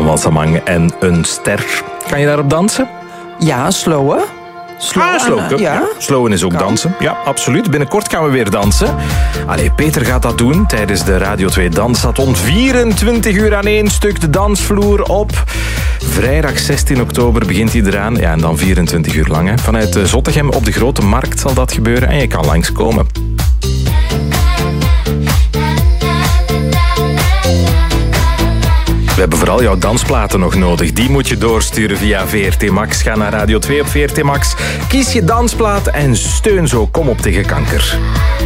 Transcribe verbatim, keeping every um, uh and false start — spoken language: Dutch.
van Samang en Een Ster. Kan je daarop dansen? Ja, slowen. Slow ah, slow, aan, uh, ja. ja. Slowen is ook Kan. dansen. Ja, absoluut. Binnenkort gaan we weer dansen. Allee, Peter gaat dat doen tijdens de Radio twee Danssaton. vierentwintig uur aan één stuk de dansvloer op. Vrijdag zestien oktober begint hij eraan. Ja, en dan vierentwintig uur lang. Hè. Vanuit uh, Zottegem op de Grote Markt zal dat gebeuren. En je kan langskomen. We hebben vooral jouw dansplaten nog nodig. Die moet je doorsturen via V R T Max. Ga naar Radio twee op V R T Max. Kies je dansplaat en steun zo Kom op tegen kanker.